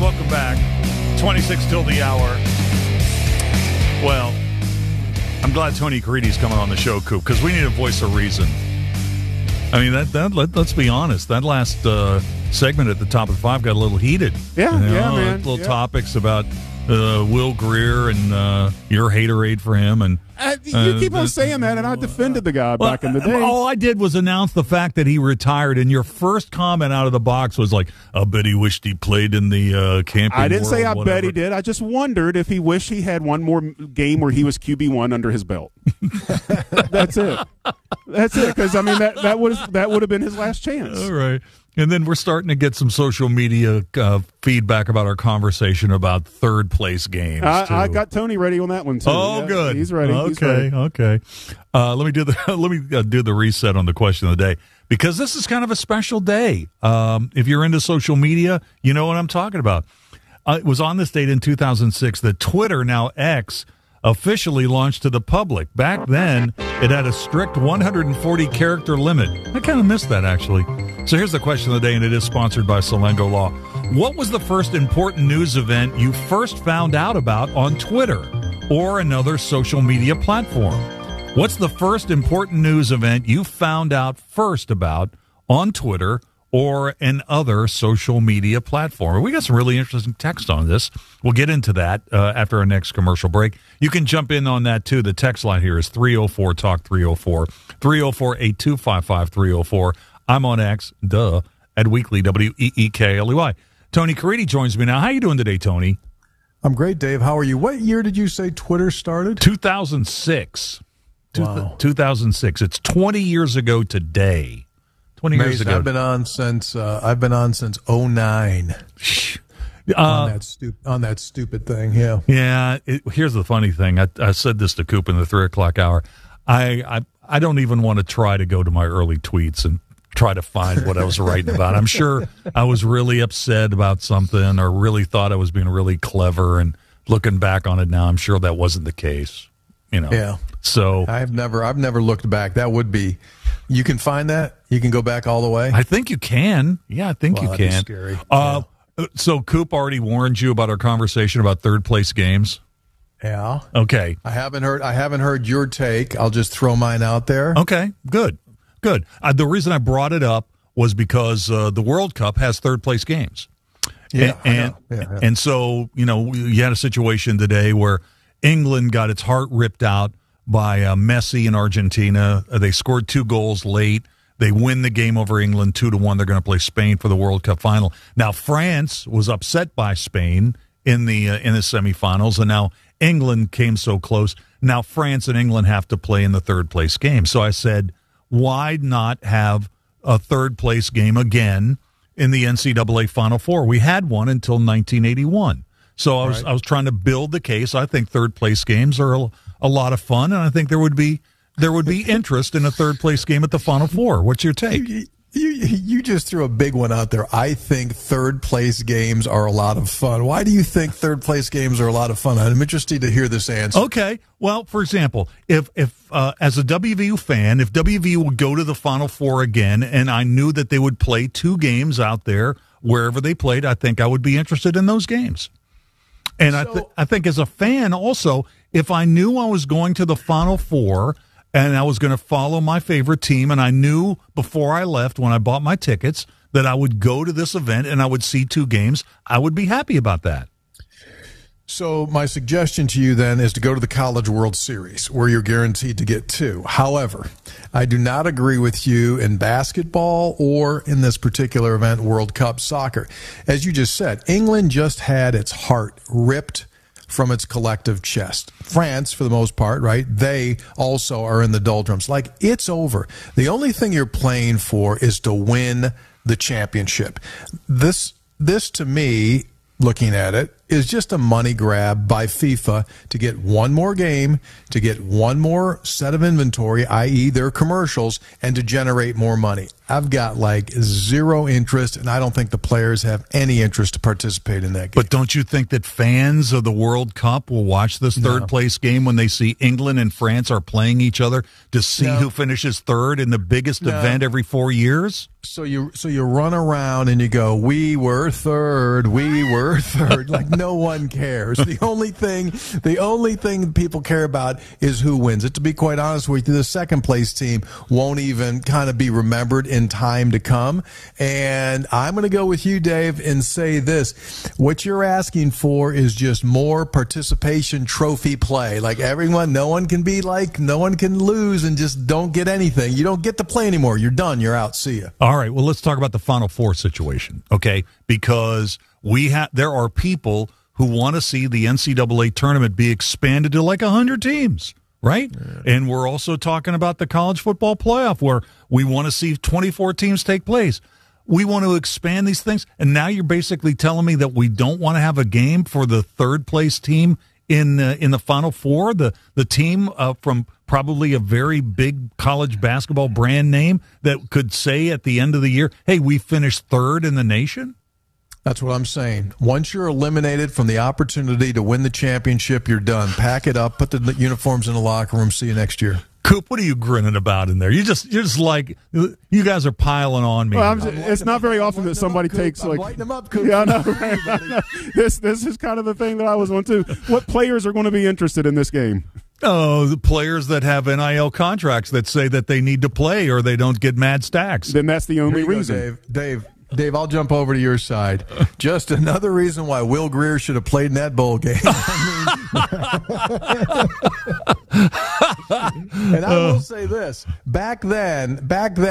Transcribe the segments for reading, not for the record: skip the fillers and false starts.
welcome back. 26 till the hour. Well, I'm glad Tony Caridi's coming on the show, Coop, because we need a voice of reason. I mean, let's be honest. That last segment at the top of the five got a little heated. Yeah, man. Little topics about Will Greer and your haterade for him. And you keep on saying that, and I defended the guy back in the day. All I did was announce the fact that he retired, and your first comment out of the box was like, I bet he wished he played in the Camping I didn't World, say I whatever. bet he did. I just wondered if he wished he had one more game where he was QB1 under his belt. That's it. That's it, because, I mean, that would have been his last chance. All right. And then we're starting to get some social media feedback about our conversation about third place games. I got Tony ready on that one too. Oh, yeah, good. He's ready. Okay. Let me do the reset on the question of the day, because this is kind of a special day. If you're into social media, you know what I'm talking about. It was on this date in 2006 that Twitter, now X, officially launched to the public. Back then, it had a strict 140-character limit. I kind of missed that, actually. So here's the question of the day, and it is sponsored by Salengo Law. What was the first important news event you first found out about on Twitter or another social media platform? What's the first important news event you found out first about on Twitter or an other social media platform? We got some really interesting text on this. We'll get into that after our next commercial break. You can jump in on that, too. The text line here is 304-TALK 304, 304-8255-304. I'm on X, at Weekly, WEEKLEY. Tony Caridi joins me now. How you doing today, Tony? I'm great, Dave. How are you? What year did you say Twitter started? 2006. Wow. 2006. It's 20 years ago today. 20 years ago. I've been on since 09. On that stupid thing, yeah. Yeah. Here's the funny thing. I said this to Coop in the 3 o'clock hour. I don't even want to try to go to my early tweets and try to find what I was writing about. I'm sure I was really upset about something or really thought I was being really clever. And looking back on it now, I'm sure that wasn't the case. You know. Yeah. So I've never looked back. That would be. You can find that. You can go back all the way. I think you can. Yeah, I think you can. That'd be scary. So Coop already warned you about our conversation about third place games. Yeah. Okay. I haven't heard your take. I'll just throw mine out there. Okay. Good. The reason I brought it up was because the World Cup has third place games. Yeah. And so, you had a situation today where England got its heart ripped out by Messi in Argentina. They scored 2 goals late. They win the game over England 2-1. They're going to play Spain for the World Cup final. Now, France was upset by Spain in the semifinals, and now England came so close. Now France and England have to play in the third place game. So I said, why not have a third place game again in the NCAA Final Four? We had one until 1981. So I was trying to build the case. I think third place games are a lot of fun, and I think there would be interest in a third place game at the Final Four. What's your take? You just threw a big one out there. I think third place games are a lot of fun. Why do you think third place games are a lot of fun? I'm interested to hear this answer. Okay. Well, for example, if as a WVU fan, if WVU would go to the Final Four again, and I knew that they would play 2 games out there wherever they played, I think I would be interested in those games. And I think as a fan also, if I knew I was going to the Final Four and I was going to follow my favorite team, and I knew before I left when I bought my tickets that I would go to this event and I would see 2 games, I would be happy about that. So my suggestion to you then is to go to the College World Series, where you're guaranteed to get 2. However, I do not agree with you in basketball or in this particular event, World Cup soccer. As you just said, England just had its heart ripped from its collective chest. France, for the most part, right? They also are in the doldrums. Like, it's over. The only thing you're playing for is to win the championship. This to me, looking at it, is just a money grab by FIFA to get one more game, to get one more set of inventory, i.e. their commercials, and to generate more money. I've got like zero interest, and I don't think the players have any interest to participate in that game. But don't you think that fans of the World Cup will watch this third-place game when they see England and France are playing each other to see who finishes third in the biggest event every 4 years? So you run around and you go, we were third. Like no one cares. The only thing people care about is who wins. To be quite honest with you, the second place team won't even kind of be remembered in time to come. And I'm going to go with you, Dave, and say this. What you're asking for is just more participation trophy play. Like no one can lose and just don't get anything. You don't get to play anymore. You're done. You're out. See ya. All right, well, let's talk about the Final Four situation, okay? Because there are people who want to see the NCAA tournament be expanded to like 100 teams, right? Yeah. And we're also talking about the college football playoff where we want to see 24 teams take place. We want to expand these things, and now you're basically telling me that we don't want to have a game for the third-place team in the Final Four, the team from probably a very big college basketball brand name that could say at the end of the year, hey, we finished third in the nation? That's what I'm saying. Once you're eliminated from the opportunity to win the championship, you're done. Pack it up, put the uniforms in the locker room, see you next year. Coop, what are you grinning about in there? You're just like, you guys are piling on me. Well, it's not very often that somebody takes like. Lighten them up, Coop. Yeah, I know. Right? This is kind of the thing that I was on too. What players are going to be interested in this game? Oh, the players that have NIL contracts that say that they need to play or they don't get mad stacks. Then that's the only reason. Dave, I'll jump over to your side. Just another reason why Will Grier should have played in that bowl game. And I will say this. Back then,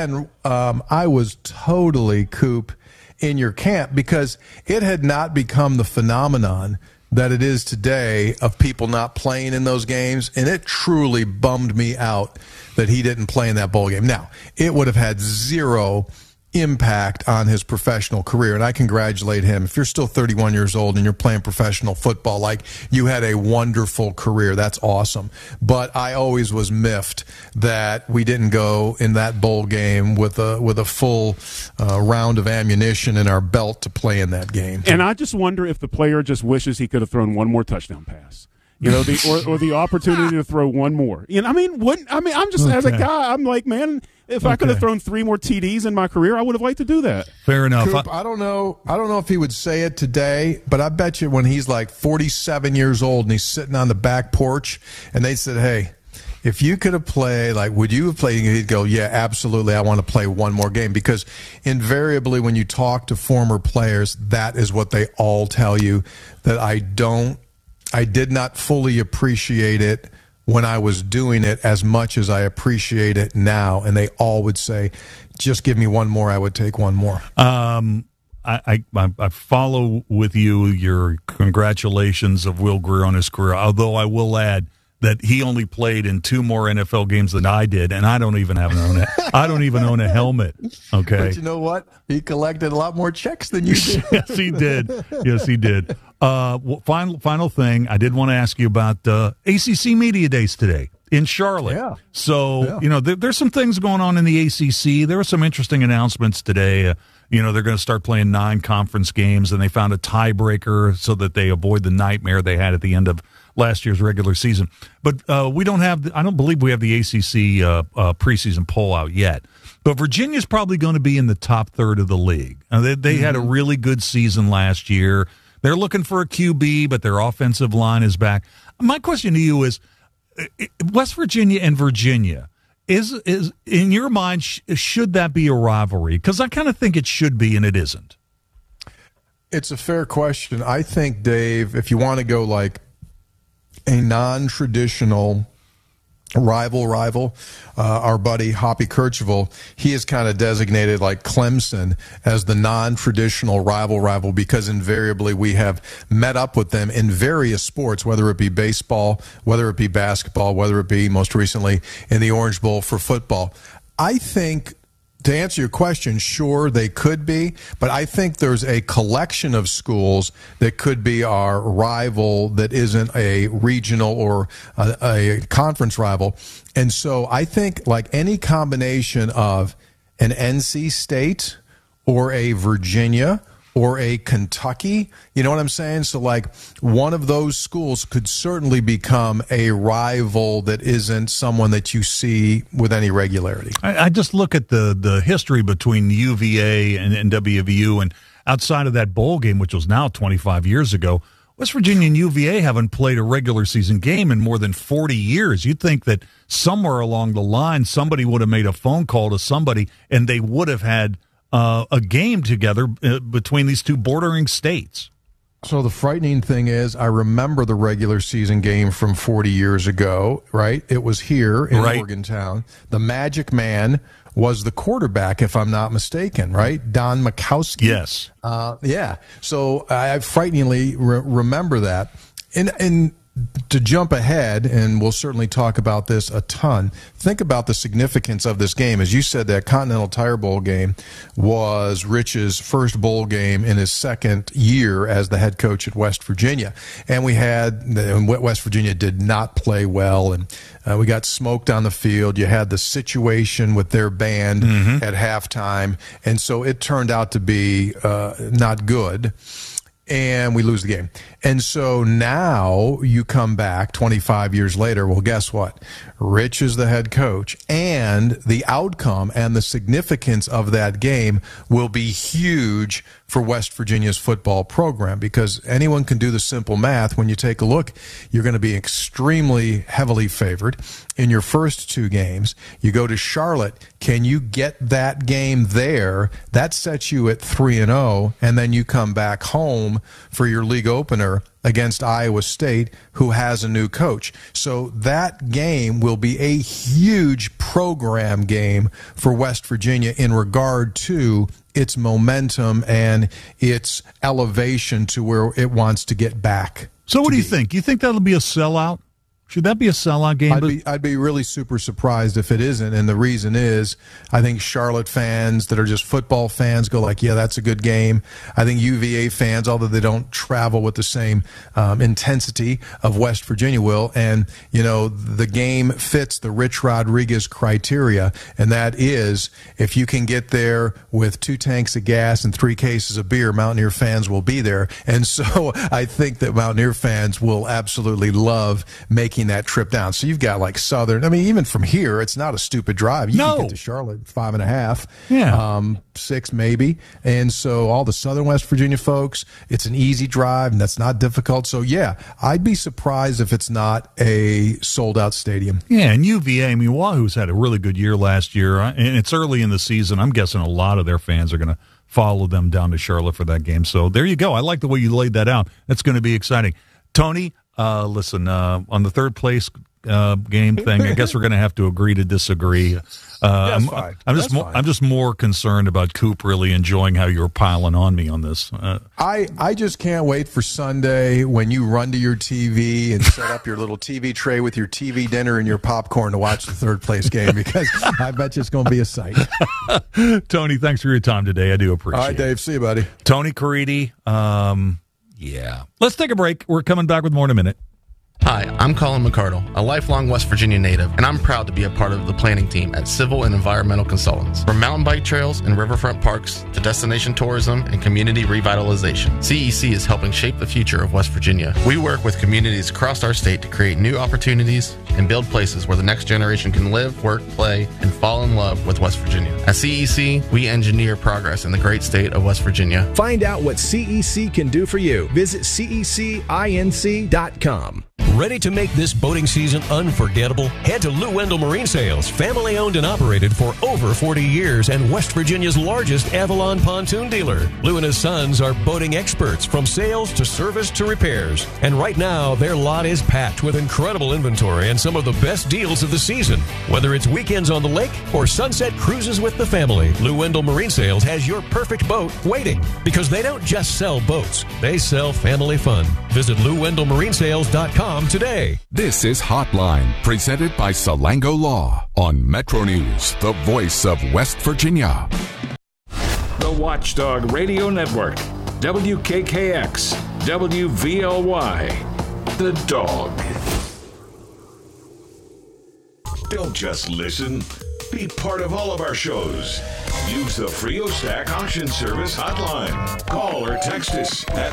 I was totally, Coop, in your camp because it had not become the phenomenon that it is today of people not playing in those games, and it truly bummed me out that he didn't play in that bowl game. Now, it would have had zero impact on his professional career, and I congratulate him. If you're still 31 years old and you're playing professional football, like, you had a wonderful career. That's awesome. But I always was miffed that we didn't go in that bowl game with a full round of ammunition in our belt to play in that game. And I just wonder if the player just wishes he could have thrown one more touchdown pass. You know, or the opportunity to throw one more. You know, I'm just as a guy, I'm like, man, if I could have thrown 3 more TDs in my career, I would have liked to do that. Fair enough. Coop, I don't know if he would say it today, but I bet you when he's like 47 years old and he's sitting on the back porch and they said, hey, if you could have played, like, would you have played? He'd go, yeah, absolutely. I want to play one more game, because invariably when you talk to former players, that is what they all tell you, that I did not fully appreciate it when I was doing it as much as I appreciate it now. And they all would say, just give me one more. I would take one more. I follow with you your congratulations of Will Grier on his career, although I will add that he only played in 2 more NFL games than I did, and I don't even own a helmet. Okay, but you know what? He collected a lot more checks than you did. Yes, he did. Yes, he did. Final thing, I did want to ask you about ACC Media Days today in Charlotte. Yeah. So, you know, there's some things going on in the ACC. There were some interesting announcements today. You know, they're going to start playing 9 conference games, and they found a tiebreaker so that they avoid the nightmare they had at the end of last year's regular season. But we don't have, I don't believe we have the ACC preseason poll out yet. But Virginia's probably going to be in the top third of the league. They had a really good season last year. They're looking for a QB, but their offensive line is back. My question to you is, West Virginia and Virginia, is in your mind, should that be a rivalry? Because I kind of think it should be, and it isn't. It's a fair question. I think, Dave, if you want to go like a non-traditional rival, our buddy Hoppy Kercheval, he is kind of designated like Clemson as the non-traditional rival, because invariably we have met up with them in various sports, whether it be baseball, whether it be basketball, whether it be most recently in the Orange Bowl for football. I think, to answer your question, sure, they could be, but I think there's a collection of schools that could be our rival that isn't a regional or a conference rival. And so I think, like any combination of an NC State or a Virginia or a Kentucky. You know what I'm saying? So, like, one of those schools could certainly become a rival that isn't someone that you see with any regularity. I just look at the history between UVA and WVU, and outside of that bowl game, which was now 25 years ago, West Virginia and UVA haven't played a regular season game in more than 40 years. You'd think that somewhere along the line, somebody would have made a phone call to somebody, and they would have had a game together between these two bordering states. So the frightening thing is, I remember the regular season game from 40 years ago, right? It was here in Morgantown. The Magic Man was the quarterback, if I'm not mistaken, right? Don Makowski. Yes. Yeah. So I frighteningly remember that. And to jump ahead, and we'll certainly talk about this a ton, think about the significance of this game. As you said, that Continental Tire Bowl game was Rich's first bowl game in his second year as the head coach at West Virginia. And West Virginia did not play well, and we got smoked on the field. You had the situation with their band at halftime, and so it turned out to be not good. And we lose the game. And so now you come back 25 years later. Well, guess what? Rich is the head coach, and the outcome and the significance of that game will be huge for West Virginia's football program, because anyone can do the simple math. When you take a look, you're going to be extremely heavily favored in your first two games. You go to Charlotte. Can you get that game there? That sets you at 3-0, and then you come back home for your league opener against Iowa State, who has a new coach. So that game will be a huge program game for West Virginia in regard to its momentum and its elevation to where it wants to get back. So what do you think? You think that'll be a sellout? Should that be a sellout game? I'd be really super surprised if it isn't, and the reason is I think Charlotte fans that are just football fans go like, yeah, that's a good game. I think UVA fans, although they don't travel with the same intensity of West Virginia will, and, you know, the game fits the Rich Rodriguez criteria, and that is if you can get there with 2 tanks of gas and 3 cases of beer, Mountaineer fans will be there. And so I think that Mountaineer fans will absolutely love making that trip down. So you've got like Southern. I mean, even from here, it's not a stupid drive. You can get to Charlotte 5.5, 6 maybe. And so all the Southern West Virginia folks, it's an easy drive, and that's not difficult. So yeah, I'd be surprised if it's not a sold out stadium. Yeah, and UVA, I mean, Wahoo's had a really good year last year, and it's early in the season. I'm guessing a lot of their fans are going to follow them down to Charlotte for that game. So there you go. I like the way you laid that out. That's going to be exciting. Tony, listen, on the third place game thing, I guess we're going to have to agree to disagree. I'm just more concerned about Coop really enjoying how you're piling on me on this. I just can't wait for Sunday when you run to your TV and set up your little TV tray with your TV dinner and your popcorn to watch the third place game, because I bet you it's going to be a sight. Tony, thanks for your time today. I do appreciate it. All right, Dave. See you, buddy. Tony Caridi. Yeah. Let's take a break. We're coming back with more in a minute. Hi, I'm Colin McCardle, a lifelong West Virginia native, and I'm proud to be a part of the planning team at Civil and Environmental Consultants. From mountain bike trails and riverfront parks to destination tourism and community revitalization, CEC is helping shape the future of West Virginia. We work with communities across our state to create new opportunities and build places where the next generation can live, work, play, and fall in love with West Virginia. At CEC, we engineer progress in the great state of West Virginia. Find out what CEC can do for you. Visit cecinc.com. Ready to make this boating season unforgettable? Head to Lou Wendell Marine Sales, family owned and operated for over 40 years and West Virginia's largest Avalon pontoon dealer. Lou and his sons are boating experts from sales to service to repairs. And right now, their lot is packed with incredible inventory and some of the best deals of the season. Whether it's weekends on the lake or sunset cruises with the family, Lou Wendell Marine Sales has your perfect boat waiting, because they don't just sell boats, they sell family fun. Visit LouWendellMarineSales.com today. This is Hotline, presented by Salango Law on Metro News, the voice of West Virginia. The Watchdog Radio Network, WKKX, WVLY, The Dog. Don't just listen, Be part of all of our shows. Use the Frio Stack Auction Service hotline. Call or text us at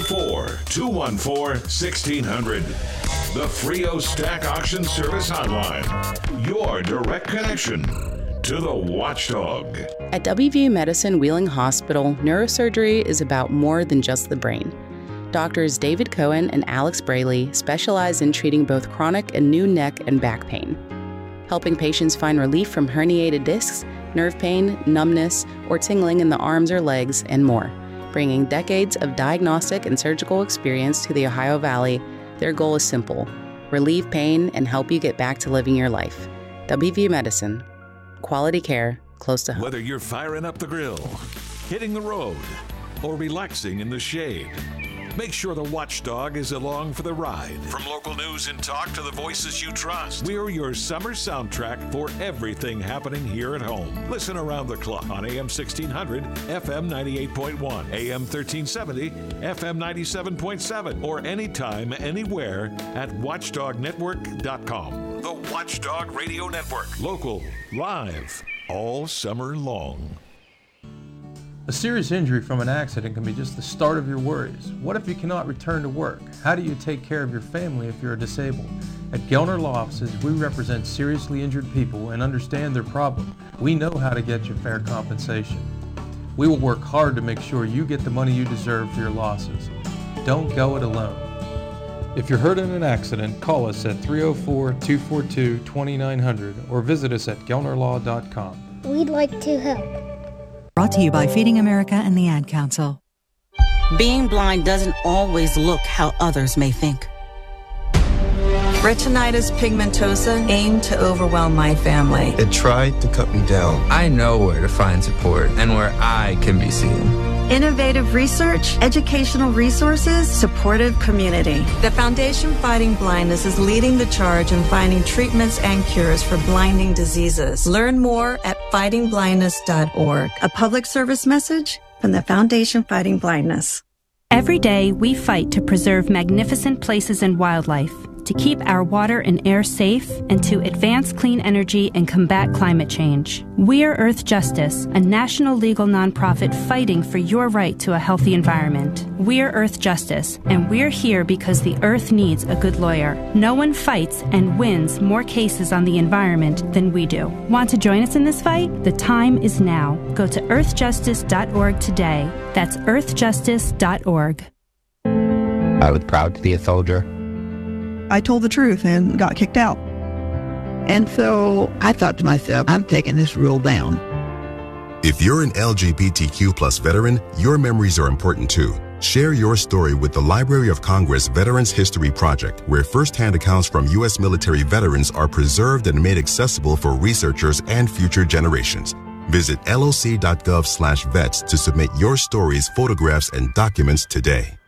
304-214-1600. The Frio Stack Auction Service hotline. Your direct connection to the Watchdog. At WVU Medicine Wheeling Hospital, neurosurgery is about more than just the brain. Doctors David Cohen and Alex Braley specialize in treating both chronic and new neck and back pain, helping patients find relief from herniated discs, nerve pain, numbness, or tingling in the arms or legs, and more. Bringing decades of diagnostic and surgical experience to the Ohio Valley, their goal is simple: relieve pain and help you get back to living your life. WVU Medicine. Quality care close to home. Whether you're firing up the grill, hitting the road, or relaxing in the shade, make sure the Watchdog is along for the ride. From local news and talk to the voices you trust, we're your summer soundtrack for everything happening here at home. Listen around the clock on AM 1600, FM 98.1, AM 1370, FM 97.7, or anytime, anywhere at watchdognetwork.com. The Watchdog Radio Network. Local, live, all summer long. A serious injury from an accident can be just the start of your worries. What if you cannot return to work? How do you take care of your family if you're disabled? At Gelner Law Offices, we represent seriously injured people and understand their problem. We know how to get you fair compensation. We will work hard to make sure you get the money you deserve for your losses. Don't go it alone. If you're hurt in an accident, call us at 304-242-2900 or visit us at gelnerlaw.com. We'd like to help. Brought to you by Feeding America and the Ad Council. Being blind doesn't always look how others may think. Retinitis pigmentosa aimed to overwhelm my family. It tried to cut me down. I know where to find support and where I can be seen. Innovative research, educational resources, supportive community. The Foundation Fighting Blindness is leading the charge in finding treatments and cures for blinding diseases. Learn more at fightingblindness.org. A public service message from the Foundation Fighting Blindness. Every day, we fight to preserve magnificent places and wildlife, to keep our water and air safe, and to advance clean energy and combat climate change. We're Earth Justice, a national legal nonprofit fighting for your right to a healthy environment. We're Earth Justice, and we're here because the Earth needs a good lawyer. No one fights and wins more cases on the environment than we do. Want to join us in this fight? The time is now. Go to earthjustice.org today. That's earthjustice.org. I was proud to be a soldier. I told the truth and got kicked out. And so I thought to myself, I'm taking this rule down. If you're an LGBTQ plus veteran, your memories are important too. Share your story with the Library of Congress Veterans History Project, where firsthand accounts from U.S. military veterans are preserved and made accessible for researchers and future generations. Visit loc.gov/vets to submit your stories, photographs, and documents today.